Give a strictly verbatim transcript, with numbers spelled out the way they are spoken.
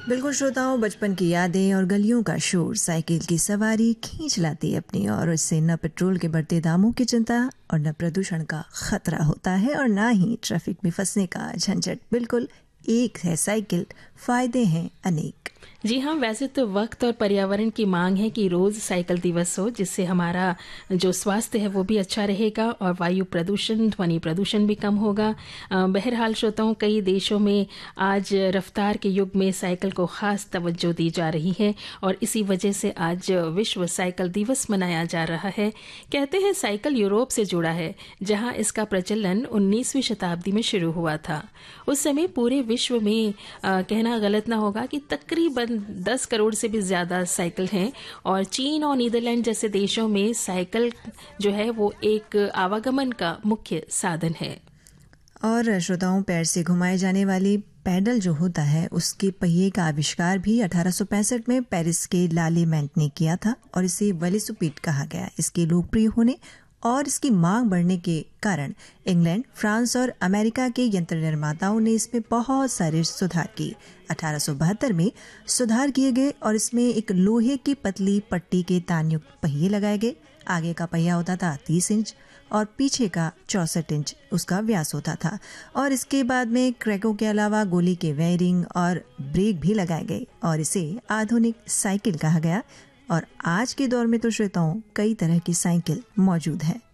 बिल्कुल श्रोताओं, बचपन की यादें और गलियों का शोर साइकिल की सवारी खींच लाती है अपनी और इससे न पेट्रोल के बढ़ते दामों की चिंता और न प्रदूषण का खतरा होता है और ना ही ट्रैफिक में फंसने का झंझट। बिल्कुल एक है साइकिल, फायदे हैं अनेक। जी हाँ, वैसे तो वक्त और पर्यावरण की मांग है कि रोज साइकिल दिवस हो, जिससे हमारा जो स्वास्थ्य है वो भी अच्छा रहेगा और वायु प्रदूषण, ध्वनि प्रदूषण भी कम होगा। अ, बहरहाल श्रोताओं, कई देशों में आज रफ्तार के युग में साइकिल को खास तवज्जो दी जा रही है और इसी वजह से आज विश्व साइकिल दिवस मनाया जा रहा है। कहते हैं साइकिल यूरोप से जुड़ा है, जहाँ इसका प्रचलन उन्नीसवीं शताब्दी में शुरू हुआ था। उस समय पूरे विश्व में आ, कहना गलत ना होगा कि तकरीबन दस करोड़ से भी ज्यादा साइकिल हैं और चीन और नीदरलैंड जैसे देशों में साइकिल जो है वो एक आवागमन का मुख्य साधन है। और श्रोताओं, पैर से घुमाए जाने वाली पैडल जो होता है उसके पहिए का आविष्कार भी अठारह सौ पैंसठ में पेरिस के लालेमेंट ने किया था और इसे वेलोसिपेड कहा गया। इसके लोकप्रिय होने और इसकी मांग बढ़ने के कारण इंग्लैंड, फ्रांस और अमेरिका के यंत्र निर्माताओं ने इसमें बहुत सारे सुधार किए। अठारह सौ बहत्तर में सुधार किए गए और इसमें एक लोहे की पतली पट्टी के तानयुक्त पहिए लगाए गए। आगे का पहिया होता था तीस इंच और पीछे का चौसठ इंच उसका व्यास होता था और इसके बाद में क्रैकों के अलावा गोली के वायरिंग और ब्रेक भी लगाए गए और इसे आधुनिक साइकिल कहा गया। और आज के दौर में तो श्रोताओं, कई तरह की साइकिल मौजूद है।